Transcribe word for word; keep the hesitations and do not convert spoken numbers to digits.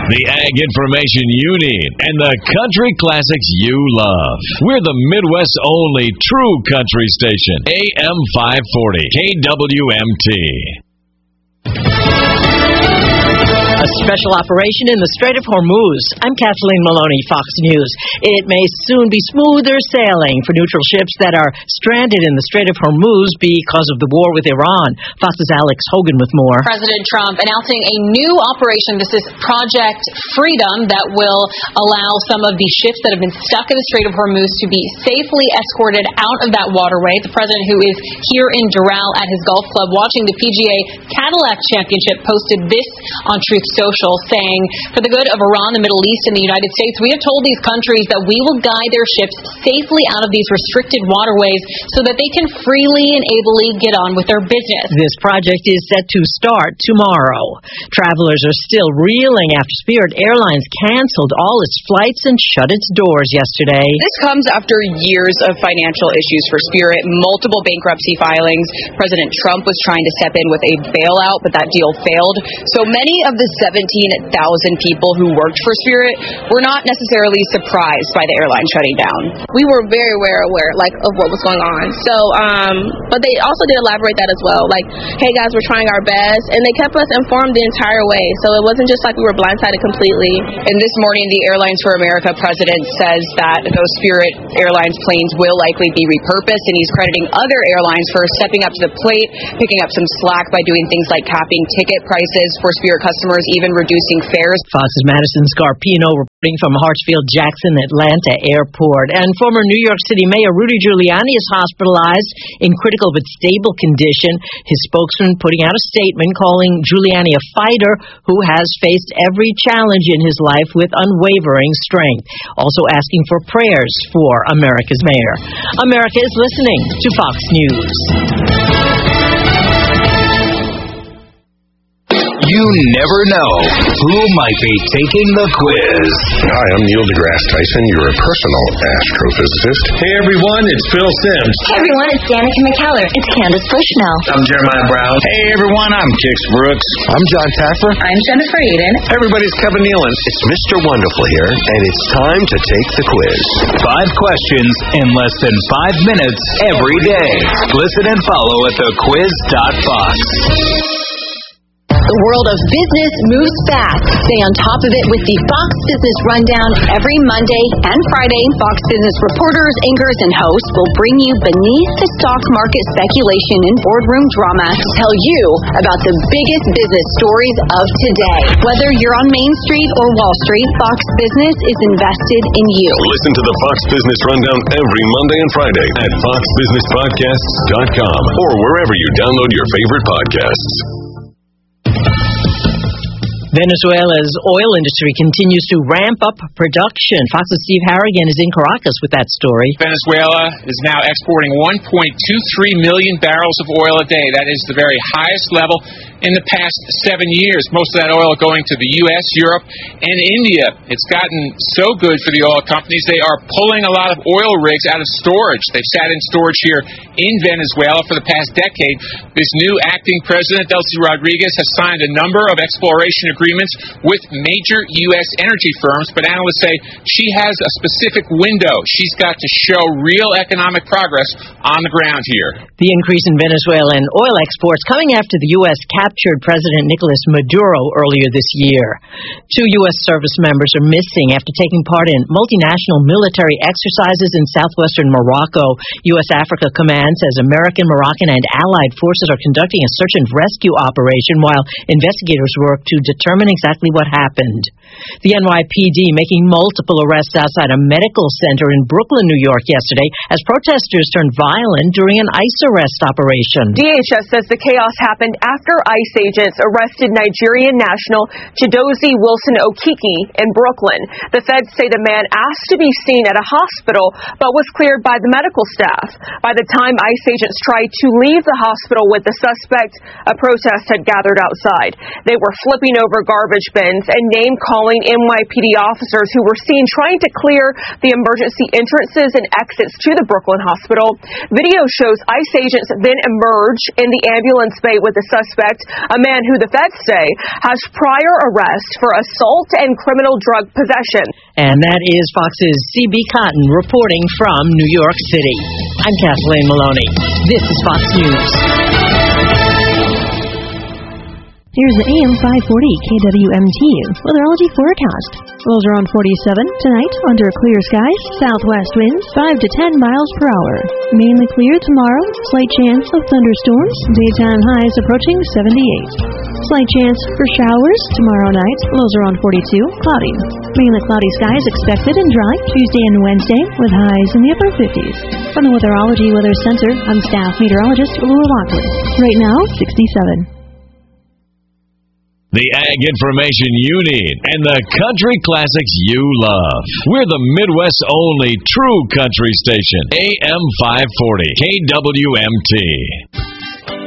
The ag information you need and the country classics you love. We're the Midwest's only true country station. A M five forty, K W M T. A special operation in the Strait of Hormuz. I'm Kathleen Maloney, Fox News. It may soon be smoother sailing for neutral ships that are stranded in the Strait of Hormuz because of the war with Iran. Fox's Alex Hogan with more. President Trump announcing a new operation. This is Project Freedom that will allow some of the ships that have been stuck in the Strait of Hormuz to be safely escorted out of that waterway. The president, who is here in Doral at his golf club watching the P G A Cadillac Championship, posted this on Truth Social, saying, for the good of Iran, the Middle East, and the United States, we have told these countries that we will guide their ships safely out of these restricted waterways so that they can freely and ably get on with their business. This project is set to start tomorrow. Travelers are still reeling after Spirit Airlines canceled all its flights and shut its doors yesterday. This comes after years of financial issues for Spirit, multiple bankruptcy filings. President Trump was trying to step in with a bailout, but that deal failed. So many of the seventeen thousand people who worked for Spirit were not necessarily surprised by the airline shutting down. We were very, very aware, like, of what was going on. So, um, but they also did elaborate that as well. Like, hey guys, we're trying our best, and they kept us informed the entire way. So it wasn't just like we were blindsided completely. And this morning, the Airlines for America president says that those Spirit Airlines planes will likely be repurposed, and he's crediting other airlines for stepping up to the plate, picking up some slack by doing things like capping ticket prices for Spirit customers, even reducing fares. Fox's Madison Scarpino reporting from Hartsfield-Jackson Atlanta Airport. And former New York City Mayor Rudy Giuliani is hospitalized in critical but stable condition. His spokesman putting out a statement calling Giuliani a fighter who has faced every challenge in his life with unwavering strength. Also asking for prayers for America's mayor. America is listening to Fox News. You never know who might be taking the quiz. Hi, I'm Neil deGrasse Tyson, your personal astrophysicist. Hey everyone, it's Phil Sims. Hey everyone, it's Danica McKellar. It's Candace Bushnell. I'm Jeremiah Brown. Hey everyone, I'm Kix Brooks. I'm John Taffer. I'm Jennifer Eden. Hey everybody, it's Kevin Nealon. It's Mister Wonderful here, and it's time to take the quiz. Five questions in less than five minutes every day. Listen and follow at the quiz dot fox. The world of business moves fast. Stay on top of it with the Fox Business Rundown every Monday and Friday. Fox Business reporters, anchors, and hosts will bring you beneath the stock market speculation and boardroom drama to tell you about the biggest business stories of today. Whether you're on Main Street or Wall Street, Fox Business is invested in you. Listen to the Fox Business Rundown every Monday and Friday at fox business podcasts dot com or wherever you download your favorite podcasts. Venezuela's oil industry continues to ramp up production. Fox's Steve Harrigan is in Caracas with that story. Venezuela is now exporting one point two three million barrels of oil a day. That is the very highest level in the past seven years. Most of that oil going to the U S, Europe, and India. It's gotten so good for the oil companies, they are pulling a lot of oil rigs out of storage. They've sat in storage here in Venezuela for the past decade. This new acting president, Delcy Rodriguez, has signed a number of exploration agreements with major U S energy firms, but analysts say she has a specific window. She's got to show real economic progress on the ground here. The increase in Venezuelan oil exports coming after the U S captured President Nicolas Maduro earlier this year. Two U S service members are missing after taking part in multinational military exercises in southwestern Morocco. U S Africa Command says American, Moroccan, and allied forces are conducting a search and rescue operation while investigators work to determine exactly what happened. The N Y P D making multiple arrests outside a medical center in Brooklyn, New York yesterday as protesters turned violent during an ICE arrest operation. D H S says the chaos happened after ICE agents arrested Nigerian national Chidozie Wilson Okiki in Brooklyn. The feds say the man asked to be seen at a hospital but was cleared by the medical staff. By the time ICE agents tried to leave the hospital with the suspect, a protest had gathered outside. They were flipping over over garbage bins and name-calling N Y P D officers who were seen trying to clear the emergency entrances and exits to the Brooklyn hospital. Video shows ICE agents then emerge in the ambulance bay with the suspect, a man who the feds say has prior arrest for assault and criminal drug possession. And that is Fox's C B Cotton reporting from New York City. I'm Kathleen Maloney. This is Fox News. Here's the A M five forty K W M T weatherology forecast. Lows around forty-seven tonight under clear skies. Southwest winds five to ten miles per hour. Mainly clear tomorrow. Slight chance of thunderstorms. Daytime highs approaching seventy-eight. Slight chance for showers tomorrow night. Lows around forty-two. Cloudy. Mainly cloudy skies expected and dry Tuesday and Wednesday with highs in the upper fifties. From the Weatherology Weather Center, I'm staff meteorologist Laura Lockwood. Right now, sixty-seven. The ag information you need and the country classics you love. We're the Midwest's only true country station. A M five forty K W M T.